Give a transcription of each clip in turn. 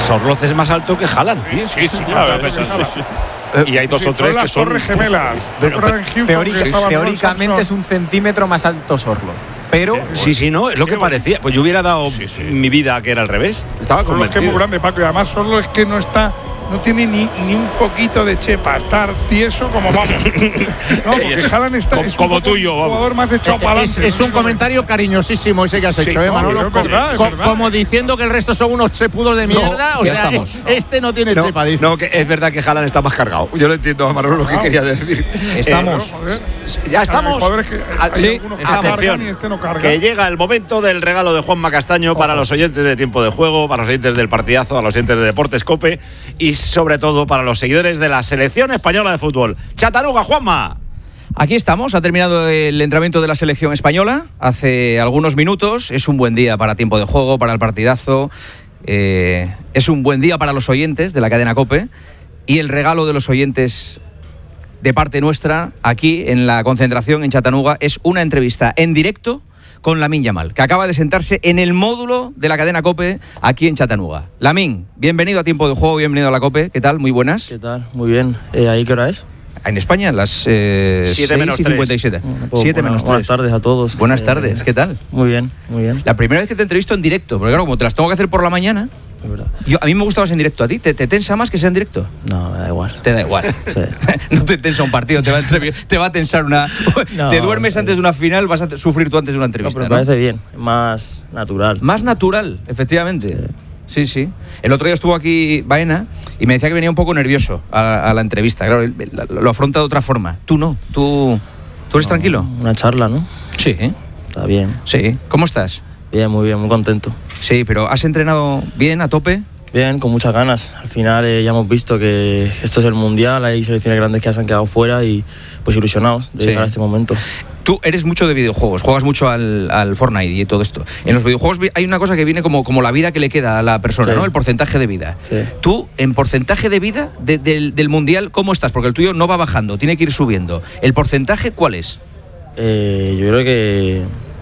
Sorloz es más alto que Haaland. Sí, claro. Sí. Y hay 2 o 3 que son Torres Gemelas. Teóricamente es un centímetro más alto Sorloz. Pero sí, no, es lo que parecía. Pues yo hubiera dado mi vida a que era al revés. Estaba convencido. Es que es muy grande, Paco, y además Sorloz es que no tiene ni un poquito de chepa, estar tieso como vamos. No, porque Haaland está como tú y yo, un jugador más echado para adelante. Es un comentario cariñosísimo ese que has hecho, Manolo. Es verdad. Como diciendo que el resto son unos chepudos de mierda. No, o sea, este no tiene chepa, dice. No, que es verdad que Haaland está más cargado. Yo lo entiendo, Manolo, lo que quería decir. Estamos. Ya estamos. Sí, atención, que llega el momento del regalo de Juanma Castaño para los oyentes de Tiempo de Juego, para los oyentes del Partidazo, a los oyentes de Deportes COPE y sobre todo para los seguidores de la selección española de fútbol. Chatanuga, Juanma. Aquí estamos, ha terminado el entrenamiento de la selección española hace algunos minutos. Es un buen día para Tiempo de Juego, para el Partidazo. Es un buen día para los oyentes de la cadena COPE. Y el regalo de los oyentes de parte nuestra, aquí en la concentración en Chattanooga, es una entrevista en directo con Lamine Yamal, que acaba de sentarse en el módulo de la cadena COPE aquí en Chattanooga. Lamine, bienvenido a Tiempo de Juego, bienvenido a la COPE. ¿Qué tal? Muy buenas. ¿Qué tal? Muy bien. ¿Ahí qué hora es? En España, las 7:57. 7:03. Buenas tardes a todos. Buenas tardes, ¿qué tal? Muy bien, muy bien. La primera vez que te entrevisto en directo, porque claro, como te las tengo que hacer por la mañana, es verdad. A mí me gusta más en directo. ¿A ti te tensa más que sea en directo? No, me da igual. Te da igual. Sí. No te tensa un partido, te va a tensar una... No, te duermes antes de una final, vas a sufrir tú antes de una entrevista. No, pero me parece bien, más natural. Más natural, efectivamente. Sí. El otro día estuvo aquí Baena y me decía que venía un poco nervioso a la entrevista. Claro, él lo afronta de otra forma. Tú no, tú eres tranquilo. Una charla, ¿no? Sí. Está bien. Sí. ¿Cómo estás? Bien, muy contento. Sí, pero ¿has entrenado bien, a tope? Bien, con muchas ganas. Al final ya hemos visto que esto es el Mundial, hay selecciones grandes que ya se han quedado fuera y pues ilusionados de llegar a este momento. Tú eres mucho de videojuegos, juegas mucho al Fortnite y todo esto. En los videojuegos hay una cosa que viene como la vida que le queda a la persona, ¿no? El porcentaje de vida. Sí. Tú, en porcentaje de vida del Mundial, ¿cómo estás? Porque el tuyo no va bajando, tiene que ir subiendo. ¿El porcentaje cuál es? Yo creo que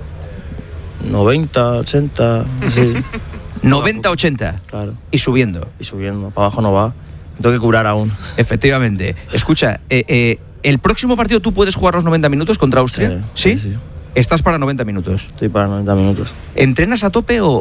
90, 80, sí. 90, 80. Claro. Y subiendo. Para abajo no va. Me tengo que curar aún. Efectivamente. Escucha, ¿el próximo partido tú puedes jugar los 90 minutos contra Austria? Sí. ¿Estás para 90 minutos? Sí, para 90 minutos. ¿Entrenas a tope o